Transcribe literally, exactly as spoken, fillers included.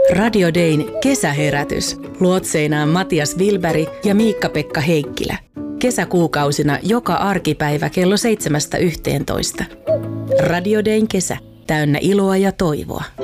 Radio Dayn kesäherätys. Luotseinaan Matias Wilberg ja Miikka-Pekka Heikkilä. Kesäkuukausina joka arkipäivä kello seitsemästä yhteentoista. Radio Dayn kesä. Täynnä iloa ja toivoa.